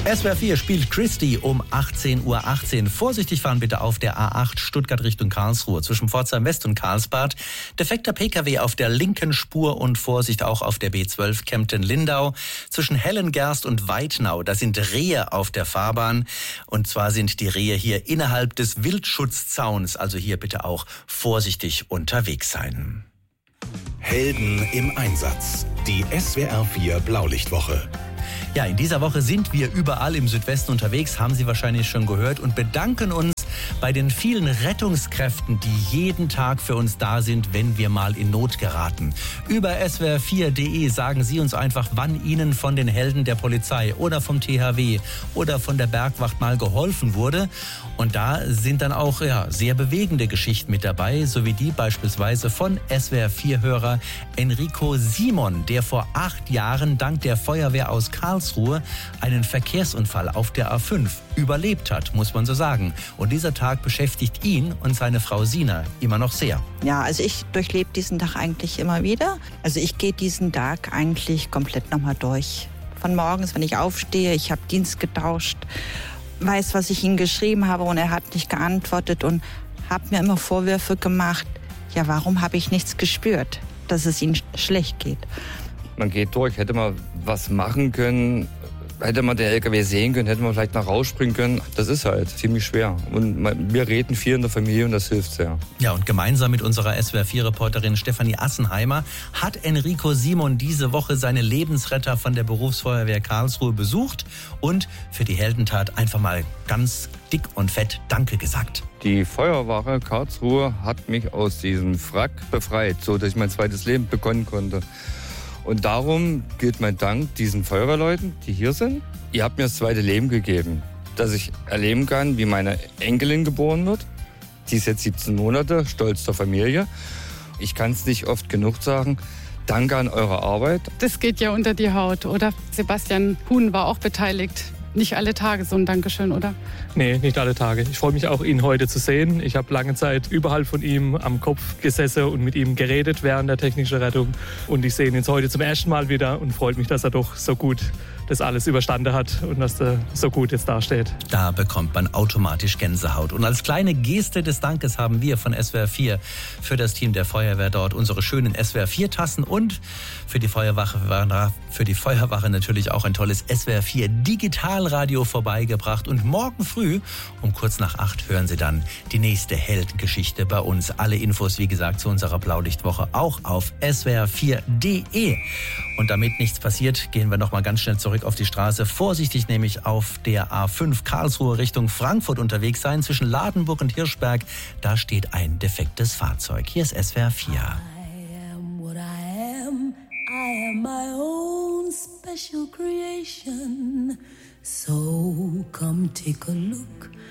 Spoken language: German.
SWR 4 spielt Christie um 18:18 Uhr. Vorsichtig fahren bitte auf der A8 Stuttgart Richtung Karlsruhe zwischen Pforzheim West und Karlsbad. Defekter Pkw auf der linken Spur und Vorsicht auch auf der B12 Kempten-Lindau. Zwischen Hellengerst und Weitnau, da sind Rehe auf der Fahrbahn. Und zwar sind die Rehe hier innerhalb des Wildschutzzauns. Also hier bitte auch vorsichtig unterwegs sein. Helden im Einsatz. Die SWR 4 Blaulichtwoche. Ja, in dieser Woche sind wir überall im Südwesten unterwegs, haben Sie wahrscheinlich schon gehört, und bedanken uns bei den vielen Rettungskräften, die jeden Tag für uns da sind, wenn wir mal in Not geraten. Über swr4.de sagen Sie uns einfach, wann Ihnen von den Helden der Polizei oder vom THW oder von der Bergwacht mal geholfen wurde. Und da sind dann auch sehr bewegende Geschichten mit dabei, so wie die beispielsweise von SWR4-Hörer Enrico Simon, der vor 8 Jahren dank der Feuerwehr aus Karlsruhe einen Verkehrsunfall auf der A5 überlebt hat, muss man so sagen. Und dieser Tag beschäftigt ihn und seine Frau Sina immer noch sehr. Ja, also ich durchlebe diesen Tag eigentlich immer wieder. Also ich gehe diesen Tag eigentlich komplett nochmal durch. Von morgens, wenn ich aufstehe, ich habe Dienst getauscht, weiß, was ich ihm geschrieben habe und er hat nicht geantwortet und habe mir immer Vorwürfe gemacht. Ja, warum habe ich nichts gespürt, dass es ihm schlecht geht? Man geht durch, hätte man was machen können, hätte man den LKW sehen können, hätte man vielleicht nach rausspringen können. Das ist halt ziemlich schwer. Und wir reden viel in der Familie und das hilft sehr. Ja, und gemeinsam mit unserer SWR4-Reporterin Stefanie Assenheimer hat Enrico Simon diese Woche seine Lebensretter von der Berufsfeuerwehr Karlsruhe besucht und für die Heldentat einfach mal ganz dick und fett Danke gesagt. Die Feuerwache Karlsruhe hat mich aus diesem Wrack befreit, so dass ich mein zweites Leben begonnen konnte. Und darum gilt mein Dank diesen Feuerwehrleuten, die hier sind. Ihr habt mir das zweite Leben gegeben, dass ich erleben kann, wie meine Enkelin geboren wird. Die ist jetzt 17 Monate, stolz der Familie. Ich kann es nicht oft genug sagen. Danke an eure Arbeit. Das geht ja unter die Haut, oder? Sebastian Huhn war auch beteiligt. Nicht alle Tage so ein Dankeschön, oder? Nee, nicht alle Tage. Ich freue mich auch, ihn heute zu sehen. Ich habe lange Zeit überhalb von ihm am Kopf gesessen und mit ihm geredet während der technischen Rettung. Und ich sehe ihn jetzt heute zum ersten Mal wieder und freut mich, dass er doch so gut das alles überstanden hat und dass er so gut jetzt dasteht. Da bekommt man automatisch Gänsehaut. Und als kleine Geste des Dankes haben wir von SWR 4 für das Team der Feuerwehr dort unsere schönen SWR 4 Tassen und für die Feuerwache natürlich auch ein tolles SWR 4 Digitalradio vorbeigebracht. Und morgen früh um kurz nach 8 hören Sie dann die nächste Heldengeschichte bei uns. Alle Infos, wie gesagt, zu unserer Blaulichtwoche auch auf swr4.de. Und damit nichts passiert, gehen wir noch mal ganz schnell zurück auf die Straße. Vorsichtig nämlich auf der A5 Karlsruhe Richtung Frankfurt unterwegs sein. Zwischen Ladenburg und Hirschberg, da steht ein defektes Fahrzeug. Hier ist SWR 4. I am what I am. I am my own special creation. So come take a look.